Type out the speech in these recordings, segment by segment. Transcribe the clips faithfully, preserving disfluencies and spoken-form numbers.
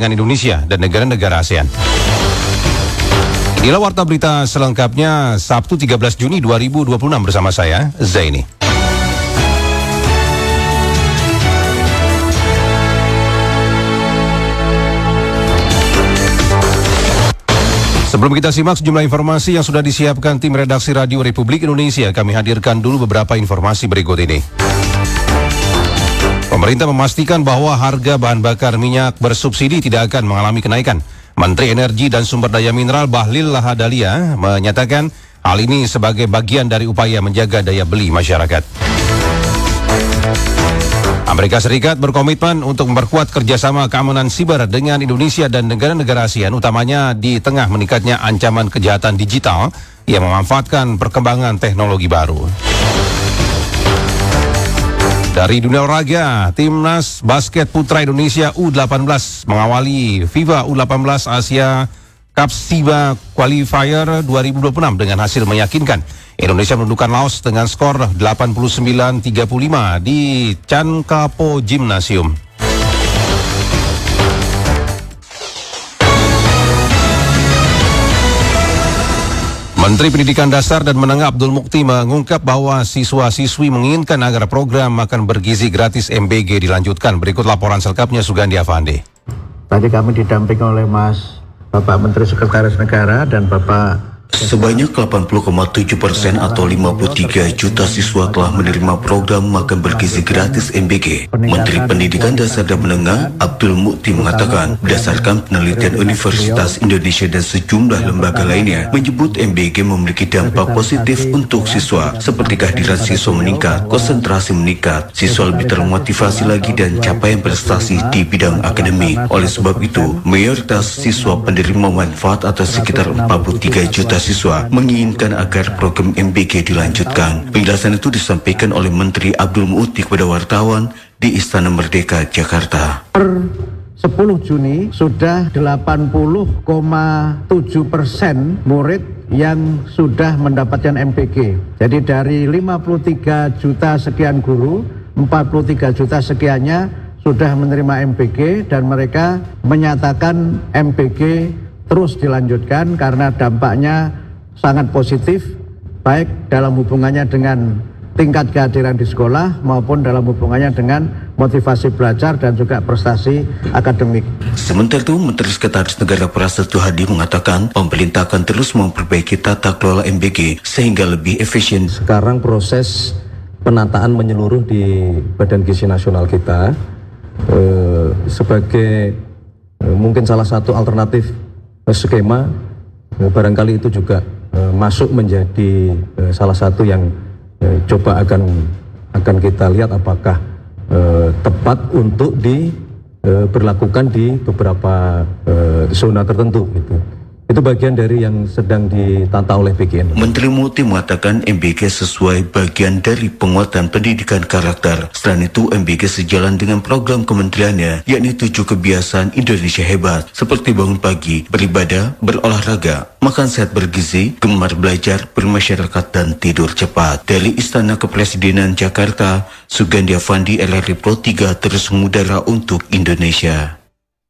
dengan Indonesia dan negara-negara ASEAN. Inilah warta berita selengkapnya Sabtu tiga belas Juni dua ribu dua puluh enam bersama saya, Zaini. Sebelum kita simak sejumlah informasi yang sudah disiapkan tim redaksi Radio Republik Indonesia, kami hadirkan dulu beberapa informasi berikut ini. Pemerintah memastikan bahwa harga bahan bakar minyak bersubsidi tidak akan mengalami kenaikan. Menteri Energi dan Sumber Daya Mineral Bahlil Lahadalia menyatakan hal ini sebagai bagian dari upaya menjaga daya beli masyarakat. Amerika Serikat berkomitmen untuk memperkuat kerjasama keamanan siber dengan Indonesia dan negara-negara ASEAN, utamanya di tengah meningkatnya ancaman kejahatan digital yang memanfaatkan perkembangan teknologi baru. Dari dunia olahraga, Timnas Basket Putra Indonesia U delapan belas mengawali FIFA U delapan belas Asia Cup FIBA Qualifier dua ribu dua puluh enam dengan hasil meyakinkan. Indonesia menundukkan Laos dengan skor delapan puluh sembilan tiga puluh lima di Chankapo Gymnasium. Menteri Pendidikan Dasar dan Menengah Abdul Mukti mengungkap bahwa siswa-siswi menginginkan agar program makan bergizi gratis M B G dilanjutkan. Berikut laporan selengkapnya Sugandi Afandi. Tadi kami didampingi oleh Mas Bapak Menteri Sekretaris Negara dan Bapak. Sebanyak delapan puluh koma tujuh persen atau lima puluh tiga juta siswa telah menerima program makan bergizi gratis M B G. Menteri Pendidikan Dasar dan Menengah Abdul Mukti mengatakan, berdasarkan penelitian Universitas Indonesia dan sejumlah lembaga lainnya, menyebut M B G memiliki dampak positif untuk siswa, seperti kehadiran siswa meningkat, konsentrasi meningkat, siswa lebih termotivasi lagi dan capaian prestasi di bidang akademik. Oleh sebab itu, mayoritas siswa penerima manfaat atau sekitar empat puluh tiga juta siswa menginginkan agar program M B G dilanjutkan. Penjelasan itu disampaikan oleh Menteri Abdul Mukti kepada wartawan di Istana Merdeka, Jakarta. Per sepuluh Juni sudah delapan puluh koma tujuh persen murid yang sudah mendapatkan M B G. Jadi dari lima puluh tiga juta sekian guru, empat puluh tiga juta sekiannya sudah menerima M B G dan mereka menyatakan M B G terus dilanjutkan karena dampaknya sangat positif, baik dalam hubungannya dengan tingkat kehadiran di sekolah maupun dalam hubungannya dengan motivasi belajar dan juga prestasi akademik. Sementara itu, Menteri Sekretaris Negara Prasetyo Hadi mengatakan pemerintah akan terus memperbaiki tata kelola M B G sehingga lebih efisien. Sekarang proses penataan menyeluruh di Badan Gizi Nasional kita eh, sebagai eh, mungkin salah satu alternatif skema, eh, barangkali itu juga eh, masuk menjadi eh, salah satu yang eh, coba akan akan kita lihat apakah eh, tepat untuk diberlakukan di beberapa eh, zona tertentu gitu. Itu bagian dari yang sedang ditata oleh B G N. Menteri Mukti mengatakan M B G sesuai bagian dari penguatan pendidikan karakter. Selain itu, M B G sejalan dengan program kementeriannya, yakni tujuh kebiasaan Indonesia hebat, seperti bangun pagi, beribadah, berolahraga, makan sehat bergizi, gemar belajar, bermasyarakat, dan tidur cepat. Dari Istana Kepresidenan Jakarta, Sugandi Afandi, L R I Pro tiga terus mengudara untuk Indonesia.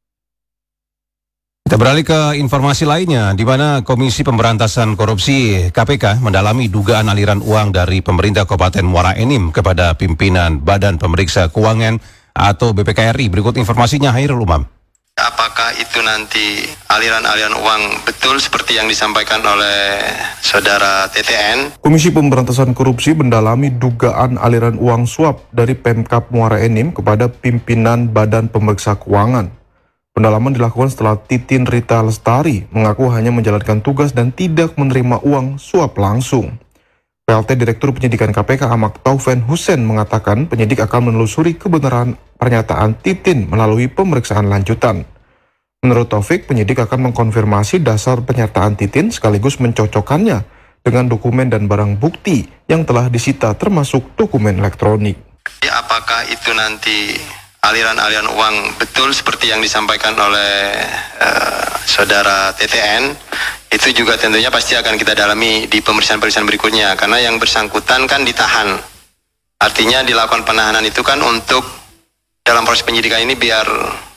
Kita beralih ke informasi lainnya, di mana Komisi Pemberantasan Korupsi K P K mendalami dugaan aliran uang dari pemerintah Kabupaten Muara Enim kepada pimpinan Badan Pemeriksa Keuangan atau B P K R I. Berikut informasinya, Hairul Umam. Apakah itu nanti aliran-aliran uang betul seperti yang disampaikan oleh saudara T T N? Komisi Pemberantasan Korupsi mendalami dugaan aliran uang suap dari Pemkab Muara Enim kepada pimpinan Badan Pemeriksa Keuangan. Pendalaman dilakukan setelah Titin Rita Lestari mengaku hanya menjalankan tugas dan tidak menerima uang suap langsung. P L T Direktur Penyidikan K P K Ahmad Taufen Hussein mengatakan penyidik akan menelusuri kebenaran pernyataan Titin melalui pemeriksaan lanjutan. Menurut Taufik, penyidik akan mengkonfirmasi dasar pernyataan Titin sekaligus mencocokkannya dengan dokumen dan barang bukti yang telah disita termasuk dokumen elektronik. Apakah itu nanti aliran-aliran uang betul seperti yang disampaikan oleh uh, saudara T T N, itu juga tentunya pasti akan kita dalami di pemeriksaan-pemeriksaan berikutnya, karena yang bersangkutan kan ditahan. Artinya dilakukan penahanan itu kan untuk dalam proses penyidikan ini biar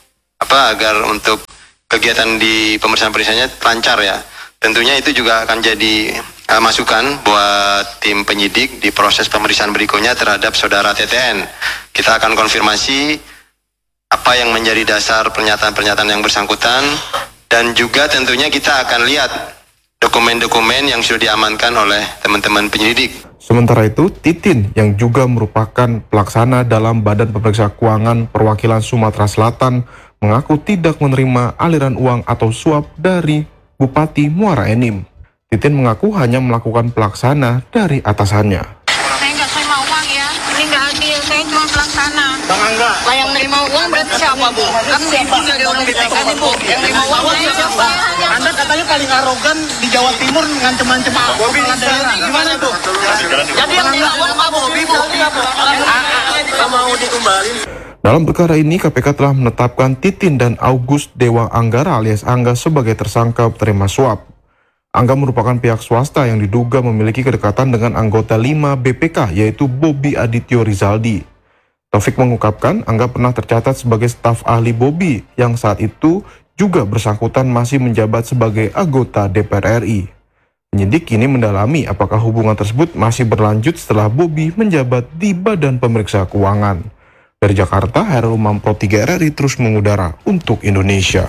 apa agar untuk kegiatan di pemeriksaan-pemeriksaannya lancar ya. Tentunya itu juga akan jadi uh, masukan buat tim penyidik di proses pemeriksaan berikutnya terhadap saudara T T N. Kita akan konfirmasi apa yang menjadi dasar pernyataan-pernyataan yang bersangkutan, dan juga tentunya kita akan lihat dokumen-dokumen yang sudah diamankan oleh teman-teman penyelidik. Sementara itu, Titin yang juga merupakan pelaksana dalam Badan Pemeriksa Keuangan Perwakilan Sumatera Selatan mengaku tidak menerima aliran uang atau suap dari Bupati Muara Enim. Titin mengaku hanya melakukan pelaksana dari atasannya. Saya nggak terima uang ya, ini nggak adil, saya cuma pelaksana. Bang Angga, Lah yang nerima uang berarti siapa, Bu? Kan ibu dari orang B P K nih, Bu. Yang nerima uang saya siapa? Anda katanya paling arogan di Jawa Timur ngancem-ngancem kepala daerah. Gimana tuh? Jadi yang nerima uang Pak Bobi, Bu. Nggak mau dikembaliin. Dalam perkara ini, K P K telah menetapkan Titin dan August Dewa Anggara alias Angga sebagai tersangka penerima suap. Angga merupakan pihak swasta yang diduga memiliki kedekatan dengan anggota lima B P K, yaitu Bobi Adityo Rizaldi. Taufik mengungkapkan Angga pernah tercatat sebagai staf ahli Bobi yang saat itu juga bersangkutan masih menjabat sebagai anggota D P R R I. Penyidik kini mendalami apakah hubungan tersebut masih berlanjut setelah Bobi menjabat di Badan Pemeriksa Keuangan. Dari Jakarta, Herul Umam Pro tiga R R I terus mengudara untuk Indonesia.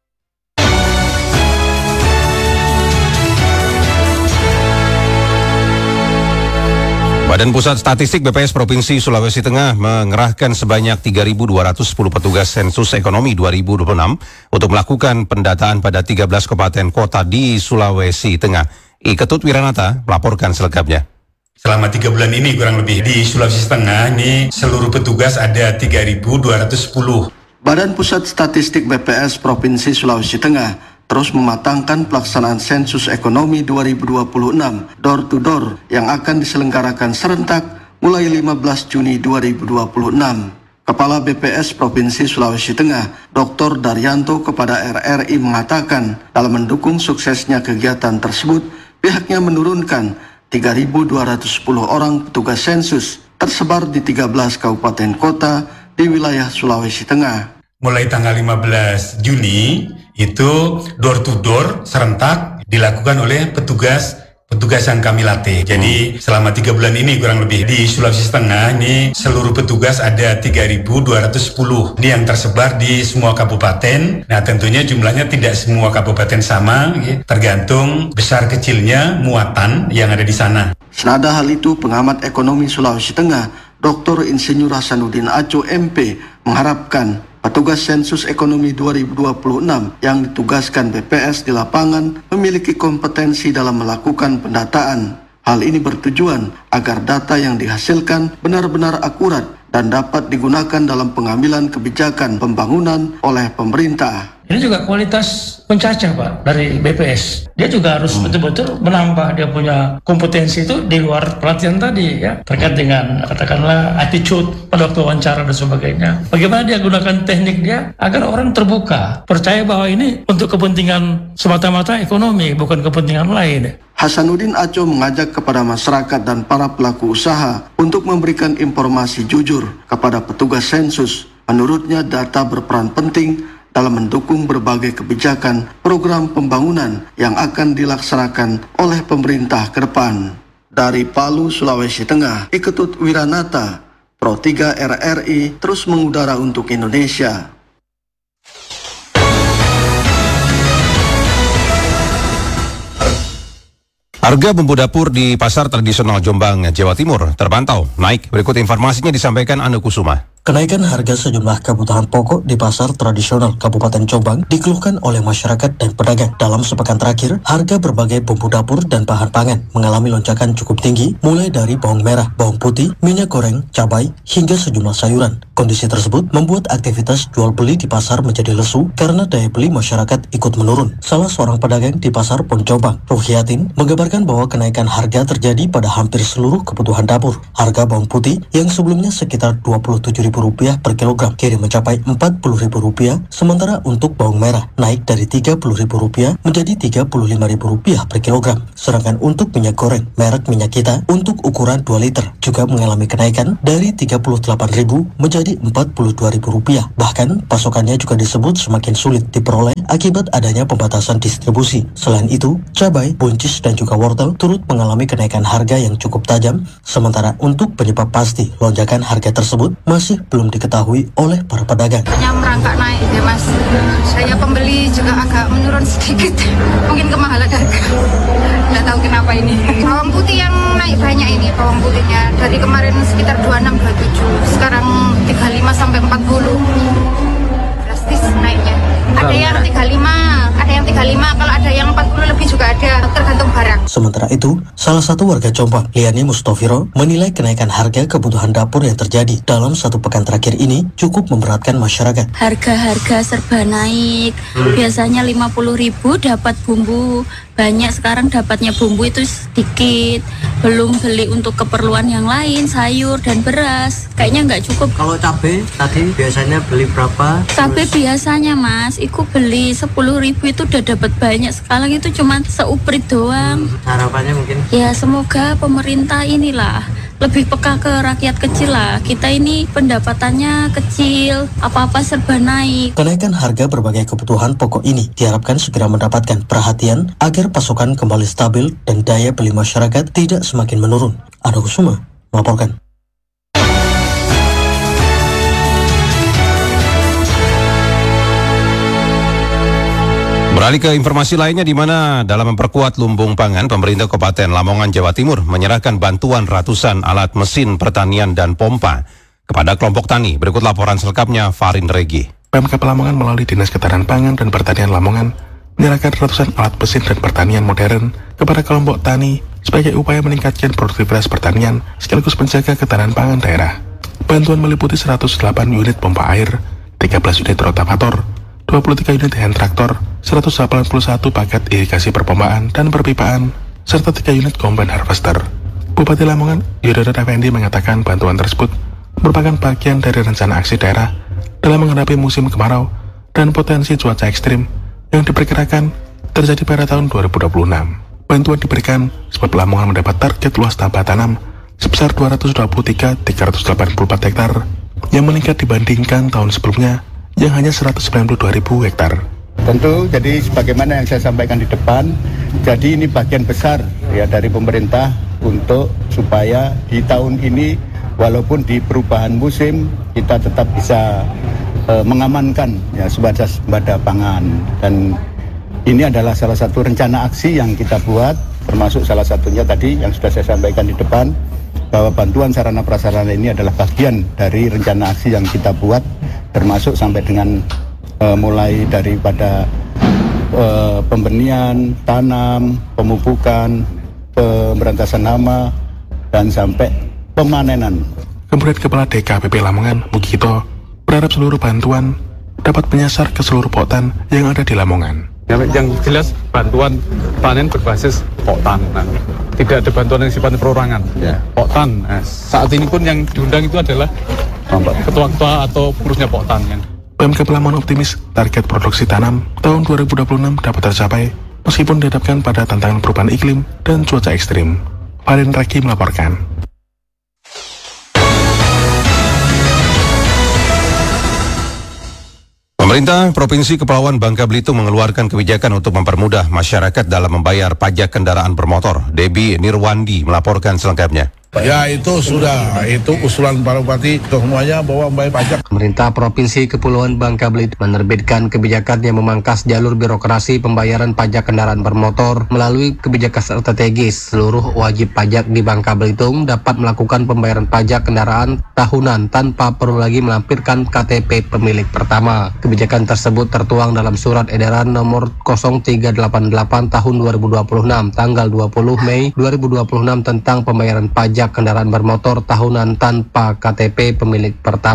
Badan Pusat Statistik B P S Provinsi Sulawesi Tengah mengerahkan sebanyak tiga ribu dua ratus sepuluh petugas sensus ekonomi dua ribu dua puluh enam untuk melakukan pendataan pada tiga belas kabupaten kota di Sulawesi Tengah. I Ketut Wiranata melaporkan selengkapnya. Selama tiga bulan ini kurang lebih di Sulawesi Tengah ini seluruh petugas ada tiga ribu dua ratus sepuluh. Badan Pusat Statistik B P S Provinsi Sulawesi Tengah terus mematangkan pelaksanaan sensus ekonomi dua ribu dua puluh enam door to door yang akan diselenggarakan serentak mulai lima belas Juni dua ribu dua puluh enam. Kepala B P S Provinsi Sulawesi Tengah, Doktor Daryanto kepada R R I mengatakan dalam mendukung suksesnya kegiatan tersebut, pihaknya menurunkan tiga ribu dua ratus sepuluh orang petugas sensus tersebar di tiga belas kabupaten kota di wilayah Sulawesi Tengah. Mulai tanggal lima belas Juni itu door to door serentak dilakukan oleh petugas petugas yang kami latih. Jadi selama tiga bulan ini kurang lebih di Sulawesi Tengah ini seluruh petugas ada tiga ribu dua ratus sepuluh. Ini yang tersebar di semua kabupaten. Nah tentunya jumlahnya tidak semua kabupaten sama, tergantung besar kecilnya muatan yang ada di sana. Senada hal itu, pengamat ekonomi Sulawesi Tengah, Doktor Insinyur Hasanuddin Aco M P mengharapkan petugas sensus ekonomi dua ribu dua puluh enam yang ditugaskan B P S di lapangan memiliki kompetensi dalam melakukan pendataan. Hal ini bertujuan agar data yang dihasilkan benar-benar akurat dan dapat digunakan dalam pengambilan kebijakan pembangunan oleh pemerintah. Ini juga kualitas pencacah Pak dari B P S. Dia juga harus betul-betul menambah dia punya kompetensi itu di luar pelatihan tadi ya. Terkait dengan katakanlah attitude pada waktu wawancara dan sebagainya. Bagaimana dia gunakan teknik dia agar orang terbuka. Percaya bahwa ini untuk kepentingan semata-mata ekonomi bukan kepentingan lain. Hasanuddin Aco mengajak kepada masyarakat dan para pelaku usaha untuk memberikan informasi jujur kepada petugas sensus. Menurutnya data berperan penting dalam mendukung berbagai kebijakan program pembangunan yang akan dilaksanakan oleh pemerintah ke depan. Dari Palu, Sulawesi Tengah, I Ketut Wiranata, Pro tiga R R I terus mengudara untuk Indonesia. Harga bumbu dapur di pasar tradisional Jombang, Jawa Timur terpantau naik. Berikut informasinya disampaikan Anu Kusuma. Kenaikan harga sejumlah kebutuhan pokok di pasar tradisional Kabupaten Jombang dikeluhkan oleh masyarakat dan pedagang. Dalam sepekan terakhir, harga berbagai bumbu dapur dan bahan pangan mengalami lonjakan cukup tinggi, mulai dari bawang merah, bawang putih, minyak goreng, cabai, hingga sejumlah sayuran. Kondisi tersebut membuat aktivitas jual beli di pasar menjadi lesu karena daya beli masyarakat ikut menurun. Salah seorang pedagang di pasar Pon Jombang, Ruhiatin, mengabarkan bahwa kenaikan harga terjadi pada hampir seluruh kebutuhan dapur. Harga bawang putih yang sebelumnya sekitar dua puluh tujuh ribu ribu rupiah per kilogram kini mencapai empat puluh ribu rupiah, sementara untuk bawang merah naik dari tiga puluh ribu rupiah menjadi tiga puluh lima ribu rupiah per kilogram. Sedangkan untuk minyak goreng merek minyak kita untuk ukuran dua liter juga mengalami kenaikan dari tiga puluh delapan ribu menjadi empat puluh dua ribu rupiah. Bahkan pasokannya juga disebut semakin sulit diperoleh akibat adanya pembatasan distribusi. Selain itu, cabai, buncis dan juga wortel turut mengalami kenaikan harga yang cukup tajam, sementara untuk penyebab pasti lonjakan harga tersebut masih belum diketahui oleh para pedagang. Hanya merangkak naik ya mas, saya pembeli juga agak menurun sedikit, mungkin kemahalan harga, nggak tahu kenapa ini. Bawang putih yang naik banyak ini, bawang putihnya dari kemarin sekitar dua puluh enam dua puluh tujuh, sekarang tiga puluh lima sampai empat puluh, drastis naiknya. Ada yang tiga puluh lima, ada yang tiga puluh lima, kalau ada yang empat puluh lebih juga ada, tergantung barang. Sementara itu, salah satu warga Jombang, Liani Mustofiro, menilai kenaikan harga kebutuhan dapur yang terjadi dalam satu pekan terakhir ini cukup memberatkan masyarakat. Harga-harga serba naik, biasanya lima puluh ribu dapat bumbu banyak, sekarang dapatnya bumbu itu sedikit, belum beli untuk keperluan yang lain, sayur dan beras, kayaknya nggak cukup. Kalau cabai tadi biasanya beli berapa? Cabai biasanya mas, aku beli sepuluh ribu itu udah dapat banyak, sekarang itu cuma seuprit doang. Hmm, harapannya mungkin? Ya semoga pemerintah inilah lebih peka ke rakyat kecil lah. Kita ini pendapatannya kecil, apa-apa serba naik. Kenaikan harga berbagai kebutuhan pokok ini diharapkan segera mendapatkan perhatian agar pasokan kembali stabil dan daya beli masyarakat tidak semakin menurun. Ada Kusuma melaporkan. Beralih ke informasi lainnya, di mana dalam memperkuat lumbung pangan, pemerintah Kabupaten Lamongan, Jawa Timur menyerahkan bantuan ratusan alat mesin pertanian dan pompa kepada kelompok tani. Berikut laporan selengkapnya Farin Regi. Pemkab Lamongan melalui Dinas Ketahanan Pangan dan Pertanian Lamongan menyerahkan ratusan alat mesin dan pertanian modern kepada kelompok tani sebagai upaya meningkatkan produktivitas pertanian sekaligus menjaga ketahanan pangan daerah. Bantuan meliputi seratus delapan unit pompa air, tiga belas unit rotavator, dua puluh tiga unit hand traktor, seratus delapan puluh satu paket irigasi perpompaan dan perpipaan, serta tiga unit combine harvester. Bupati Lamongan, Yudhoyono Effendi mengatakan bantuan tersebut merupakan bagian dari rencana aksi daerah dalam menghadapi musim kemarau dan potensi cuaca ekstrim yang diperkirakan terjadi pada tahun dua ribu dua puluh enam. Bantuan diberikan sebab Lamongan mendapat target luas tambah tanam sebesar dua ratus dua puluh tiga ribu tiga ratus delapan puluh empat hektar yang meningkat dibandingkan tahun sebelumnya yang hanya seratus sembilan puluh dua ribu hektar. Tentu, jadi sebagaimana yang saya sampaikan di depan, jadi ini bagian besar ya dari pemerintah untuk supaya di tahun ini walaupun di perubahan musim kita tetap bisa e, mengamankan ya swasembada pangan, dan ini adalah salah satu rencana aksi yang kita buat, termasuk salah satunya tadi yang sudah saya sampaikan di depan bahwa bantuan sarana prasarana ini adalah bagian dari rencana aksi yang kita buat, termasuk sampai dengan uh, mulai daripada uh, pembenihan, tanam, pemupukan, pemberantasan hama, dan sampai pemanenan. Kemudian Kepala D K P P Lamongan, Mugito, berharap seluruh bantuan dapat menyasar ke seluruh poktan yang ada di Lamongan. Yang jelas bantuan panen berbasis poktan, nah, tidak ada bantuan yang sifatnya perorangan. Ya. Poktan, nah, saat ini pun yang diundang itu adalah ketua-ketua atau pengurusnya poktan. Kan. Pemkab Lamongan optimis target produksi tanam tahun dua ribu dua puluh enam dapat tercapai meskipun dihadapkan pada tantangan perubahan iklim dan cuaca ekstrim. Farin Regi melaporkan. Pemerintah Provinsi Kepulauan Bangka Belitung mengeluarkan kebijakan untuk mempermudah masyarakat dalam membayar pajak kendaraan bermotor. Debbie Nirwandi melaporkan selengkapnya. Ya itu sudah, itu usulan para bupati untuk semuanya bahwa membayar pajak. Pemerintah Provinsi Kepulauan Bangka Belitung menerbitkan kebijakan yang memangkas jalur birokrasi pembayaran pajak kendaraan bermotor melalui kebijakan strategis. Seluruh wajib pajak di Bangka Belitung dapat melakukan pembayaran pajak kendaraan tahunan tanpa perlu lagi melampirkan K T P pemilik pertama. Kebijakan tersebut tertuang dalam surat edaran nomor nol tiga delapan delapan tahun dua ribu dua puluh enam tanggal dua puluh Mei dua ribu dua puluh enam tentang pembayaran pajak kendaraan bermotor tahunan tanpa K T P pemilik pertama.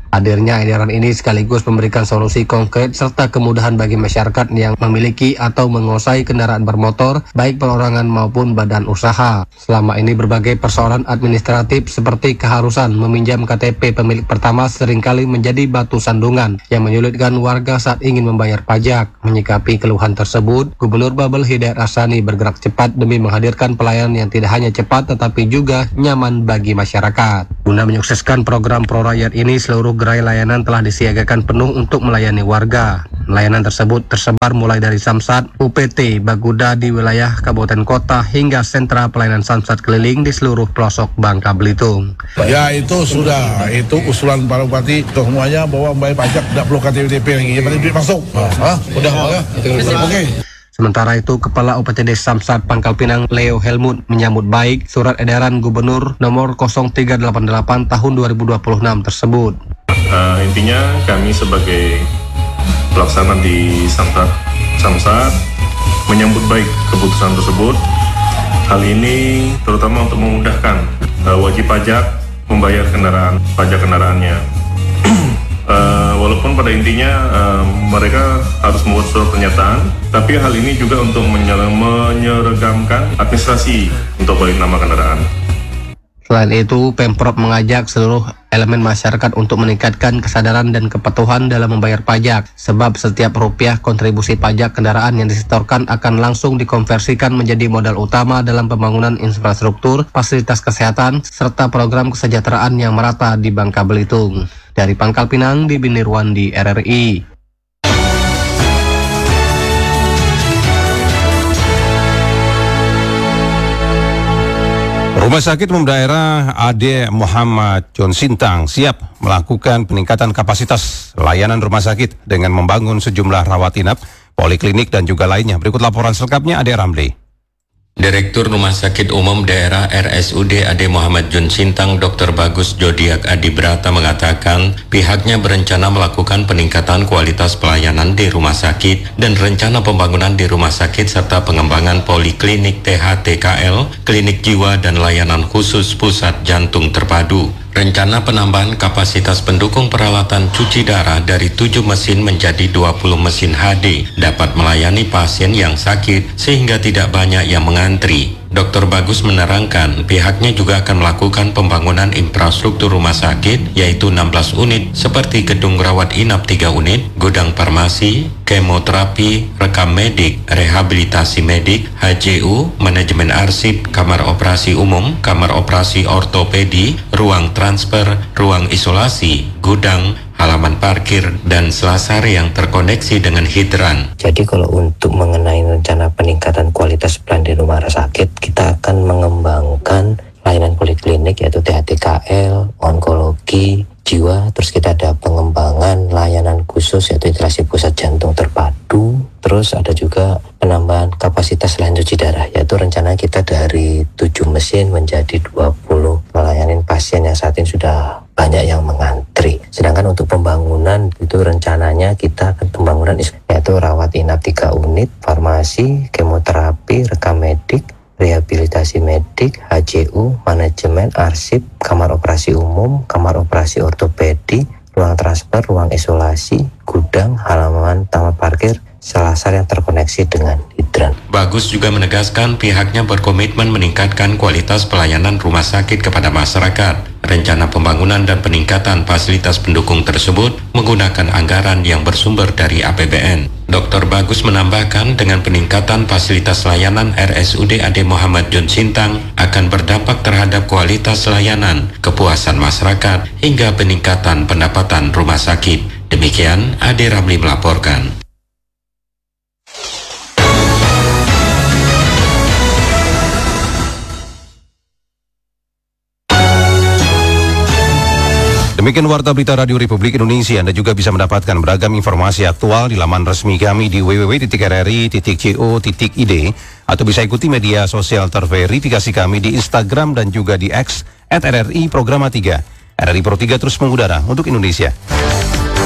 Hadirnya edaran ini sekaligus memberikan solusi konkret serta kemudahan bagi masyarakat yang memiliki atau menguasai kendaraan bermotor, baik perorangan maupun badan usaha. Selama ini berbagai persoalan administratif seperti keharusan meminjam K T P pemilik pertama seringkali menjadi batu sandungan yang menyulitkan warga saat ingin membayar pajak. Menyikapi keluhan tersebut, Gubernur Babel Hidayat Hassani bergerak cepat demi menghadirkan pelayanan yang tidak hanya cepat tetapi juga nyaman bagi masyarakat. Guna menyukseskan program Pro Rakyat ini, seluruh gerai layanan telah disiagakan penuh untuk melayani warga. Layanan tersebut tersebar mulai dari Samsat, U P T, Baguda di wilayah kabupaten kota hingga sentra pelayanan Samsat keliling di seluruh pelosok Bangka Belitung. Ya itu sudah, itu usulan para bupati semuanya bahwa membayar pajak tidak perlu K T P lagi, yang penting duit masuk. Ah, udah, ya. Oke. Sementara itu, Kepala U P T D Samsat Pangkal Pinang Leo Helmut menyambut baik surat edaran Gubernur nomor nol tiga delapan delapan tahun dua ribu dua puluh enam tersebut. Uh, intinya kami sebagai pelaksana di Samsat, Samsat menyambut baik keputusan tersebut. Hal ini terutama untuk memudahkan uh, wajib pajak membayar kendaraan pajak kendaraannya. Uh, walaupun pada intinya uh, mereka harus membuat surat pernyataan, tapi hal ini juga untuk menyer- menyeregamkan administrasi untuk balik nama kendaraan. Selain itu, Pemprov mengajak seluruh elemen masyarakat untuk meningkatkan kesadaran dan kepatuhan dalam membayar pajak, sebab setiap rupiah kontribusi pajak kendaraan yang disetorkan akan langsung dikonversikan menjadi modal utama dalam pembangunan infrastruktur, fasilitas kesehatan, serta program kesejahteraan yang merata di Bangka Belitung. Dari Pangkal Pinang, Bibi Nirwandi, R R I. Rumah Sakit Umum Daerah A D Muhammad John Sintang siap melakukan peningkatan kapasitas layanan rumah sakit dengan membangun sejumlah rawat inap, poliklinik dan juga lainnya. Berikut laporan selengkapnya Ade Ramli. Direktur Rumah Sakit Umum Daerah R S U D A D Muhammad John Sintang, Doktor Bagus Jodiak Adibrata mengatakan pihaknya berencana melakukan peningkatan kualitas pelayanan di rumah sakit dan rencana pembangunan di rumah sakit serta pengembangan poliklinik T H T K L, klinik jiwa dan layanan khusus pusat jantung terpadu. Rencana penambahan kapasitas pendukung peralatan cuci darah dari tujuh mesin menjadi dua puluh mesin H D dapat melayani pasien yang sakit sehingga tidak banyak yang mengantri. Doktor Bagus menerangkan pihaknya juga akan melakukan pembangunan infrastruktur rumah sakit yaitu enam belas unit seperti gedung rawat inap tiga unit, gudang farmasi, kemoterapi, rekam medik, rehabilitasi medik, H J U, manajemen arsip, kamar operasi umum, kamar operasi ortopedi, ruang transfer, ruang isolasi, gudang, halaman parkir, dan selasar yang terkoneksi dengan hidran. Jadi kalau untuk mengenai rencana peningkatan kualitas pelayanan di rumah sakit, kita akan mengembangkan layanan poliklinik yaitu T H T K L, onkologi, jiwa, terus kita ada pengembangan layanan khusus yaitu integrasi pusat jantung terpadu, terus ada juga penambahan kapasitas layanan cuci darah yaitu rencana kita dari tujuh mesin menjadi dua puluh melayani pasien yang saat ini sudah banyak yang mengantri. Sedangkan untuk pembangunan itu rencananya kita akan pembangunan yaitu rawat inap tiga unit, farmasi, kemoterapi, rekam medik, rehabilitasi medik, H J U, manajemen arsip, kamar operasi umum, kamar operasi ortopedi, ruang transfer, ruang isolasi, gudang, halaman taman parkir, selasar yang terkoneksi dengan hidran. Bagus juga menegaskan pihaknya berkomitmen meningkatkan kualitas pelayanan rumah sakit kepada masyarakat. Rencana pembangunan dan peningkatan fasilitas pendukung tersebut menggunakan anggaran yang bersumber dari A P B N. Doktor Bagus menambahkan dengan peningkatan fasilitas layanan R S U D A D Muhammad John Sintang akan berdampak terhadap kualitas layanan, kepuasan masyarakat, hingga peningkatan pendapatan rumah sakit. Demikian Ade Ramli melaporkan. Demikian Warta Berita Radio Republik Indonesia. Anda juga bisa mendapatkan beragam informasi aktual di laman resmi kami di w w w titik r r i titik co titik i d atau bisa ikuti media sosial terverifikasi kami di Instagram dan juga di X at R R I Programa tiga. R R I Pro tiga terus mengudara untuk Indonesia.